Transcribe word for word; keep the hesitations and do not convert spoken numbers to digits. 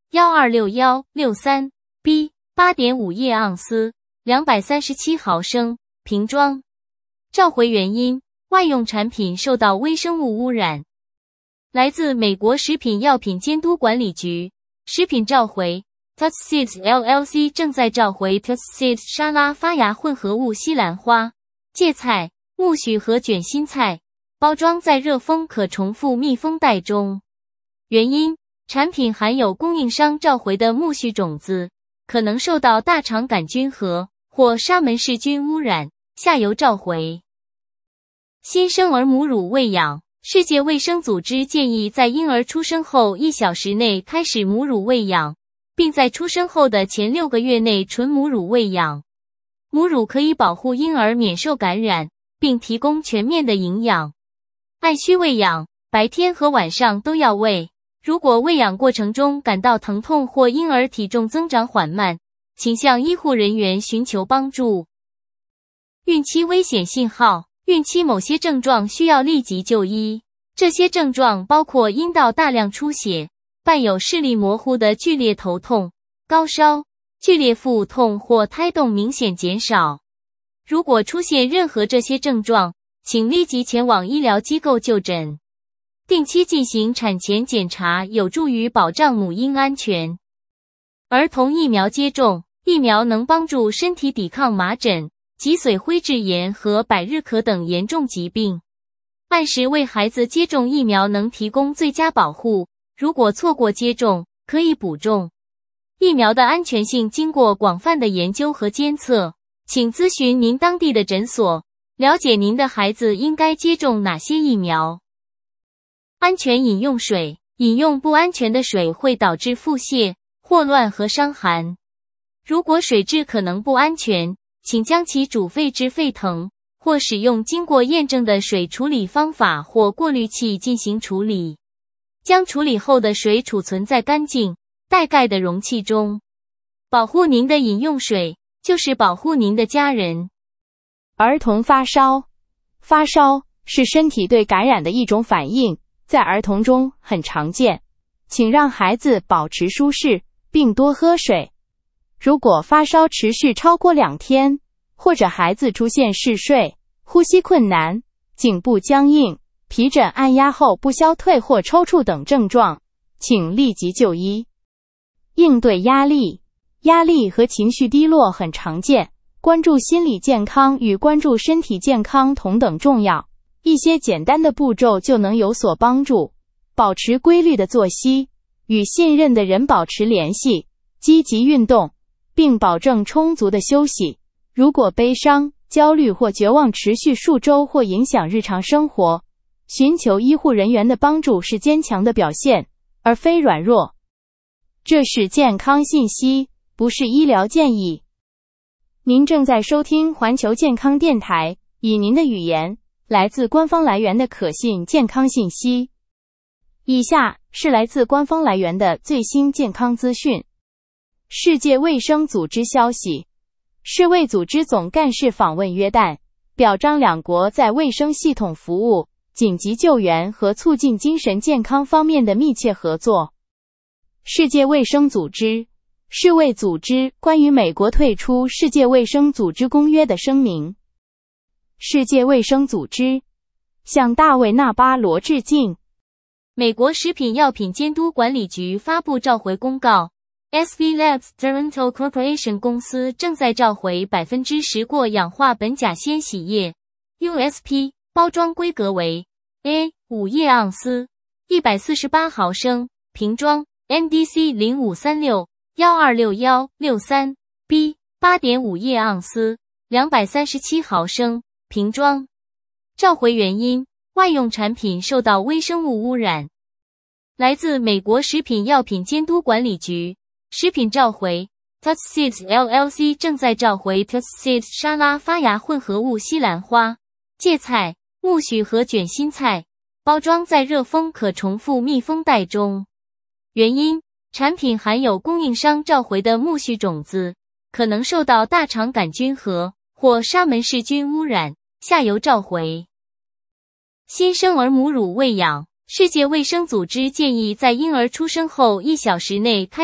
一二六一六三 B 八点五 叶盎司，两百三十七毫升，瓶装。召回原因：外用产品受到微生物污染。来自美国食品药品监督管理局。食品召回 Tussieds L L C 正在召回 Tussieds 沙拉发芽混合物西兰花、芥菜、苜蓿和卷心菜，包装在热封可重复密封袋中。原因：产品含有供应商召回的苜蓿种子，可能受到大肠杆菌和或沙门氏菌污染，下游召回。新生儿母乳喂养，世界卫生组织建议在婴儿出生后一小时内开始母乳喂养，并在出生后的前六个月内纯母乳喂养。母乳可以保护婴儿免受感染，并提供全面的营养。按需喂养，白天和晚上都要喂。如果喂养过程中感到疼痛或婴儿体重增长缓慢，请向医护人员寻求帮助。孕期危险信号：孕期某些症状需要立即就医，这些症状包括阴道大量出血，伴有视力模糊的剧烈头痛、高烧、剧烈腹痛或胎动明显减少。如果出现任何这些症状，请立即前往医疗机构就诊。定期进行产前检查有助于保障母婴安全。儿童疫苗接种，疫苗能帮助身体抵抗麻疹、脊髓灰质炎和百日咳等严重疾病。按时为孩子接种疫苗能提供最佳保护，如果错过接种，可以补种。疫苗的安全性经过广泛的研究和监测，请咨询您当地的诊所，了解您的孩子应该接种哪些疫苗。安全饮用水，饮用不安全的水会导致腹泻、霍乱和伤寒。如果水质可能不安全，请将其煮沸至沸腾，或使用经过验证的水处理方法或过滤器进行处理。将处理后的水储存在干净、带盖的容器中。保护您的饮用水，就是保护您的家人。 儿童发烧，发烧是身体对感染的一种反应，在儿童中很常见。请让孩子保持舒适，并多喝水。如果发烧持续超过两天，或者孩子出现嗜睡、呼吸困难、颈部僵硬、皮疹按压后不消退或抽搐等症状，请立即就医。应对压力，压力和情绪低落很常见，关注心理健康与关注身体健康同等重要。一些简单的步骤就能有所帮助。保持规律的作息，与信任的人保持联系，积极运动，并保证充足的休息。如果悲伤、焦虑或绝望持续数周或影响日常生活，寻求医护人员的帮助是坚强的表现，而非软弱。这是健康信息，不是医疗建议。您正在收听环球健康电台，以您的语言，来自官方来源的可信健康信息。以下是来自官方来源的最新健康资讯。世界卫生组织消息，世卫组织总干事访问约旦，表彰两国在卫生系统服务、紧急救援和促进精神健康方面的密切合作。世界卫生组织，世卫组织关于美国退出世界卫生组织公约的声明。世界卫生组织向大卫·纳巴罗致敬。 美国食品药品监督管理局发布召回公告 ，S V Labs Toronto Corporation 公司正在召回 百分之十 过氧化苯甲酰洗液 U S P， 包装规格为 A 五 叶盎司，一百四十八毫升，瓶装 N D C 零五三六 一二六一六三 B 八点五 叶盎司，两百三十七毫升，瓶装。召回原因：外用产品受到微生物污染。来自美国食品药品监督管理局。食品召回 Tussieds L L C 正在召回 Tussieds 沙拉发芽混合物西兰花、芥菜、苜蓿和卷心菜，包装在热封可重复密封袋中。原因：产品含有供应商召回的苜蓿种子，可能受到大肠杆菌和或沙门氏菌污染，下游召回。新生儿母乳喂养，世界卫生组织建议在婴儿出生后一小时内开